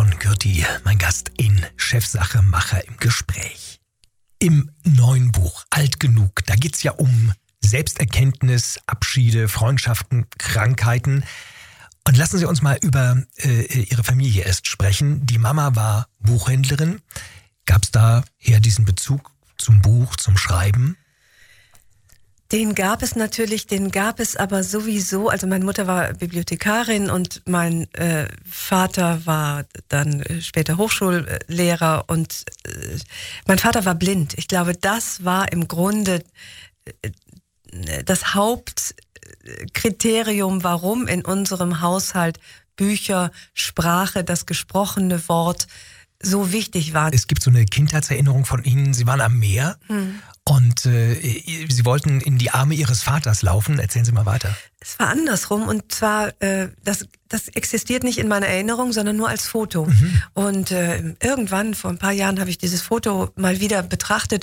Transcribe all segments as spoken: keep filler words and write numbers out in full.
von Kürti, mein Gast in Chefsache Macher im Gespräch. Im neuen Buch Alt genug, da geht's ja um Selbsterkenntnis, Abschiede, Freundschaften, Krankheiten. Und lassen Sie uns mal über äh, Ihre Familie erst sprechen. Die Mama war Buchhändlerin. Gab es daher diesen Bezug zum Buch, zum Schreiben? Den gab es natürlich, den gab es aber sowieso. Also meine Mutter war Bibliothekarin und mein äh, Vater war dann äh, später Hochschullehrer und äh, mein Vater war blind. Ich glaube, das war im Grunde äh, das Hauptkriterium, warum in unserem Haushalt Bücher, Sprache, das gesprochene Wort so wichtig waren. Es gibt so eine Kindheitserinnerung von Ihnen, Sie waren am Meer hm. und äh, Sie wollten in die Arme Ihres Vaters laufen. Erzählen Sie mal weiter. Es war andersrum und zwar, äh, das, das existiert nicht in meiner Erinnerung, sondern nur als Foto. Mhm. Und äh, irgendwann, vor ein paar Jahren, habe ich dieses Foto mal wieder betrachtet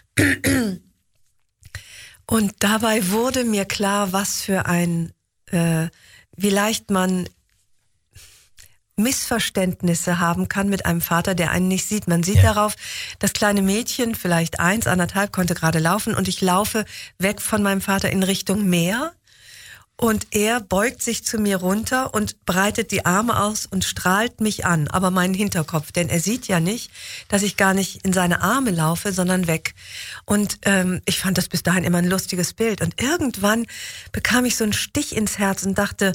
und dabei wurde mir klar, was für ein, äh, wie leicht man Missverständnisse haben kann mit einem Vater, der einen nicht sieht. Man sieht ja. darauf, das kleine Mädchen, vielleicht eins, anderthalb, konnte gerade laufen und ich laufe weg von meinem Vater in Richtung Meer und er beugt sich zu mir runter und breitet die Arme aus und strahlt mich an, aber meinen Hinterkopf, denn er sieht ja nicht, dass ich gar nicht in seine Arme laufe, sondern weg. Und ähm, ich fand das bis dahin immer ein lustiges Bild und irgendwann bekam ich so einen Stich ins Herz und dachte,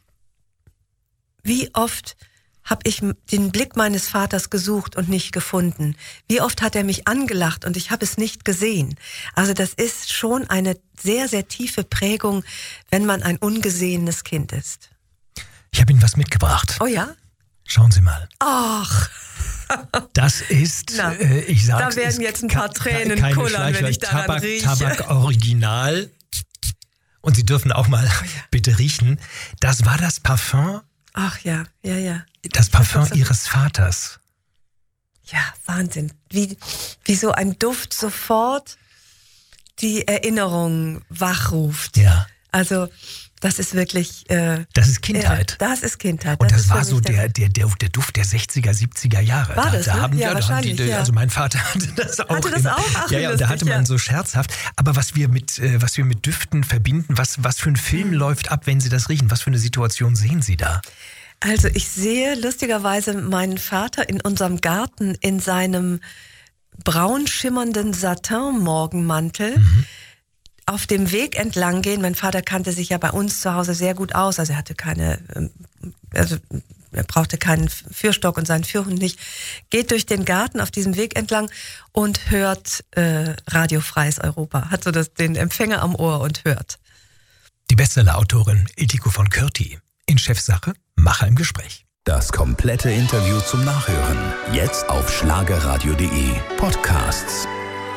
wie oft habe ich den Blick meines Vaters gesucht und nicht gefunden. Wie oft hat er mich angelacht und ich habe es nicht gesehen. Also das ist schon eine sehr, sehr tiefe Prägung, wenn man ein ungesehenes Kind ist. Ich habe Ihnen was mitgebracht. Oh ja? Schauen Sie mal. Ach. Das ist, Na, äh, ich sag's, da werden jetzt ein paar Tränen keine kullern, wenn ich daran Tabak, rieche. Tabak Original. Und Sie dürfen auch mal oh ja. bitte riechen. Das war das Parfum. Ach ja, ja, ja. Das Parfum das Ihres Vaters. Ja, Wahnsinn. Wie, wie so ein Duft sofort die Erinnerung wachruft. Ja. Also, das ist wirklich... Äh, das ist Kindheit. Äh, das ist Kindheit. Und das, das war so der, der, der, der Duft der sechziger, siebziger Jahre. War da, das, da ne? haben, Ja, ja, da haben die, ja. Also mein Vater hatte das auch. Hatte das immer. auch? Ach, ja, ja, und da hatte man ja. so scherzhaft. Aber was wir mit, äh, was wir mit Düften verbinden, was, was für ein Film mhm. läuft ab, wenn Sie das riechen? Was für eine Situation sehen Sie da? Also ich sehe lustigerweise meinen Vater in unserem Garten in seinem braun schimmernden Satin-Morgenmantel mhm. auf dem Weg entlang gehen. Mein Vater kannte sich ja bei uns zu Hause sehr gut aus. Also er hatte keine, also er brauchte keinen Führstock und seinen Führhund nicht. Geht durch den Garten auf diesem Weg entlang und hört äh, Radio Freies Europa. Hat so das, den Empfänger am Ohr und hört. Die Bestseller-Autorin Ildiko von Kürti in Chefsache Macher im Gespräch. Das komplette Interview zum Nachhören. Jetzt auf schlagerradio punkt de Podcasts.